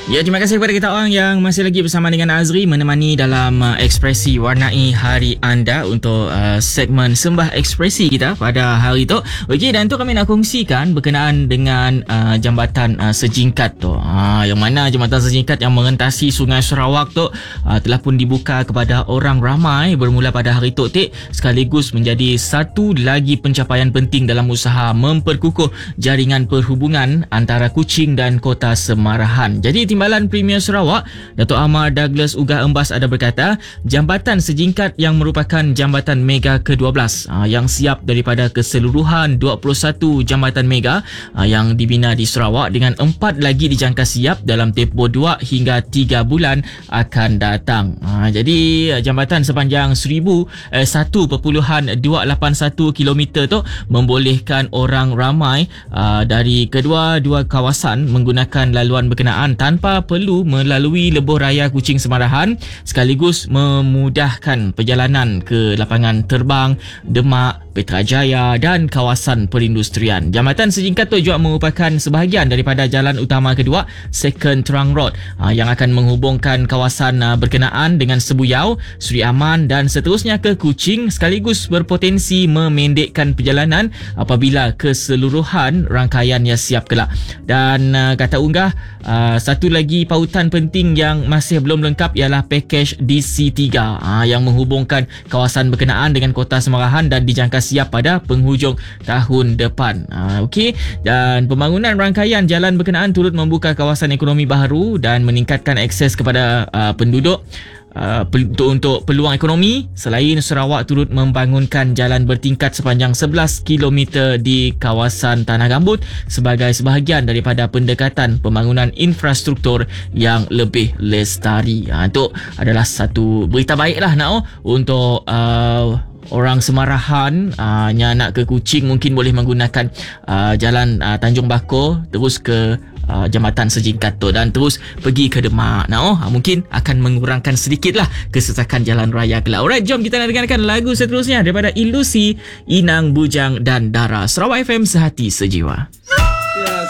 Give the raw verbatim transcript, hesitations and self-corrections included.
Ya, terima kasih kepada kita orang yang masih lagi bersama dengan Azri menemani dalam uh, ekspresi warnai hari anda untuk uh, segmen Sembah Ekspresi kita pada hari itu. Okey, dan tu kami nak kongsikan berkenaan dengan uh, jambatan uh, sejingkat tu. Ha, yang mana jambatan sejingkat yang mengentasi Sungai Sarawak tu uh, telah pun dibuka kepada orang ramai bermula pada hari itu, Tik, sekaligus menjadi satu lagi pencapaian penting dalam usaha memperkukuh jaringan perhubungan antara Kuching dan Kota Semarahan. Jadi Timbalan Premier Sarawak, Datuk Amar Douglas Ugah Embas ada berkata, jambatan sejingkat yang merupakan jambatan mega ke dua belas aa, yang siap daripada keseluruhan dua puluh satu jambatan mega aa, yang dibina di Sarawak, dengan empat lagi dijangka siap dalam tempoh dua hingga tiga bulan akan datang. Aa, jadi jambatan sepanjang satu perpuluhan dua lapan satu kilometer tu membolehkan orang ramai aa, dari kedua-dua kawasan menggunakan laluan berkenaan tanpa perlu melalui lebuh raya Kuching Semarahan, sekaligus memudahkan perjalanan ke lapangan terbang Demak, Petrajaya dan kawasan perindustrian. Jambatan sejingkat tu juga merupakan sebahagian daripada jalan utama kedua, Second Terang Road, yang akan menghubungkan kawasan berkenaan dengan Sebuyau, Seri Aman dan seterusnya ke Kuching, sekaligus berpotensi memendekkan perjalanan apabila keseluruhan rangkaiannya siap kelak. Dan kata Unggah, satu lagi pautan penting yang masih belum lengkap ialah pakej D C tiga yang menghubungkan kawasan berkenaan dengan Kota Semarahan dan dijangka siap pada penghujung tahun depan. Ha, Okey, dan pembangunan rangkaian jalan berkenaan turut membuka kawasan ekonomi baru dan meningkatkan akses kepada uh, penduduk uh, untuk, untuk peluang ekonomi. Selain Sarawak turut membangunkan jalan bertingkat sepanjang sebelas kilometer di kawasan Tanah Gambut sebagai sebahagian daripada pendekatan pembangunan infrastruktur yang lebih lestari. Ha, itu adalah satu berita baiklah nak untuk uh, orang Semarahan uh, yang nak ke Kuching mungkin boleh menggunakan uh, jalan uh, Tanjung Bakor terus ke uh, jambatan sejingkat tu dan terus pergi ke Demak. Nah, oh, uh, mungkin akan mengurangkan sedikitlah kesesakan jalan raya kelak. Alright, jom kita nak dengarkan lagu seterusnya daripada Ilusi, Inang Bujang dan Dara. Sarawak F M, sehati sejiwa.